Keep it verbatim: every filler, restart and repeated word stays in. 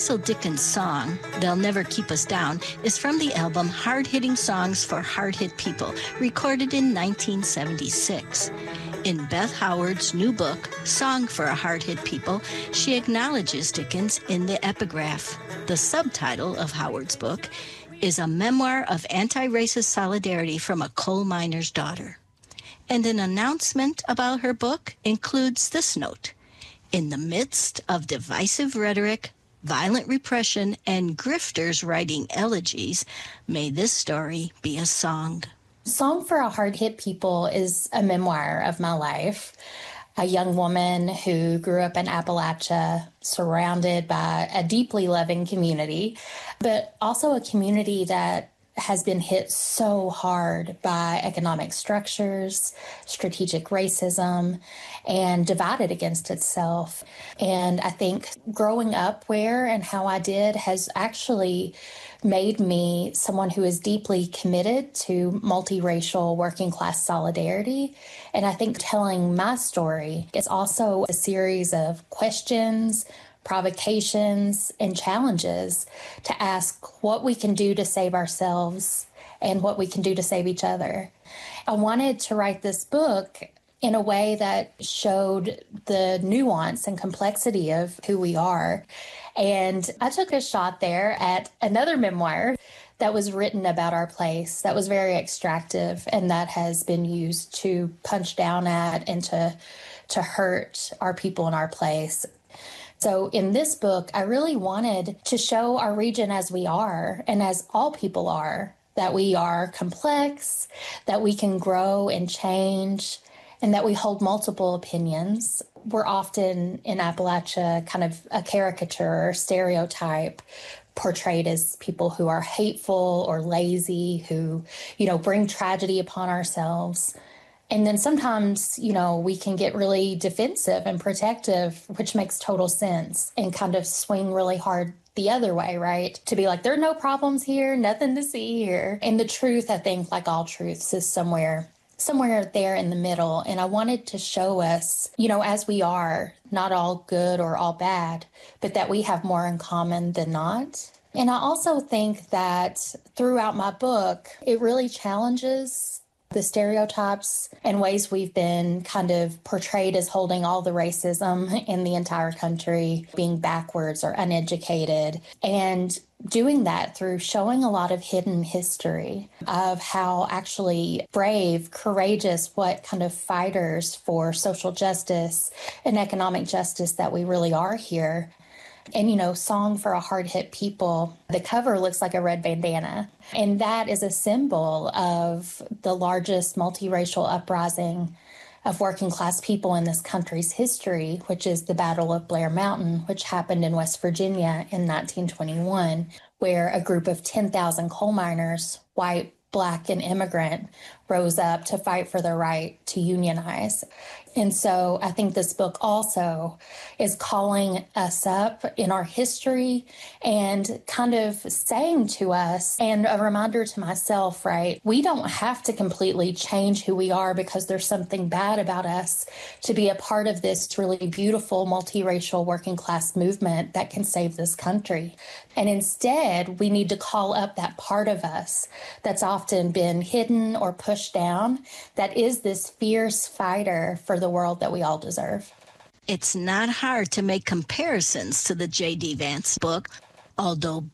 Cecil Dickens' song, They'll Never Keep Us Down, is from the album Hard-Hitting Songs for Hard-Hit People, recorded in nineteen seventy-six. In Beth Howard's new book, Song for a Hard-Hit People, she acknowledges Dickens in the epigraph. The subtitle of Howard's book is A Memoir of Anti-Racist Solidarity from a Coal Miner's Daughter. And an announcement about her book includes this note: in the midst of divisive rhetoric, violent repression, and grifters writing elegies, may this story be a song. Song for a Hard-Hit People is a memoir of my life. A young woman who grew up in Appalachia, surrounded by a deeply loving community, but also a community that has been hit so hard by economic structures, strategic racism, and divided against itself. And I think growing up where and how I did has actually made me someone who is deeply committed to multiracial working class solidarity. And I think telling my story is also a series of questions, provocations, and challenges to ask what we can do to save ourselves and what we can do to save each other. I wanted to write this book in a way that showed the nuance and complexity of who we are. And I took a shot there at another memoir that was written about our place that was very extractive and that has been used to punch down at and to, to hurt our people in our place. So in this book, I really wanted to show our region as we are and as all people are, that we are complex, that we can grow and change, and that we hold multiple opinions. We're often in Appalachia kind of a caricature or stereotype portrayed as people who are hateful or lazy, who, you know, bring tragedy upon ourselves. And then sometimes, you know, we can get really defensive and protective, which makes total sense, and kind of swing really hard the other way, right? To be like, there are no problems here, nothing to see here. And the truth, I think, like all truths, is somewhere, somewhere there in the middle. And I wanted to show us, you know, as we are, not all good or all bad, but that we have more in common than not. And I also think that throughout my book, it really challenges the stereotypes and ways we've been kind of portrayed as holding all the racism in the entire country, being backwards or uneducated, and doing that through showing a lot of hidden history of how actually brave, courageous, what kind of fighters for social justice and economic justice that we really are here. And, you know, Song for a Hard-Hit People, the cover looks like a red bandana. And that is a symbol of the largest multiracial uprising of working class people in this country's history, which is the Battle of Blair Mountain, which happened in West Virginia in nineteen twenty-one, where a group of ten thousand coal miners, white, Black, and immigrant, rose up to fight for their right to unionize. And so I think this book also is calling us up in our history and kind of saying to us, and a reminder to myself, right, we don't have to completely change who we are because there's something bad about us to be a part of this really beautiful multiracial working class movement that can save this country. And instead, we need to call up that part of us that's often been hidden or pushed down, that is this fierce fighter for the world that we all deserve. It's not hard to make comparisons to the J D. Vance book, although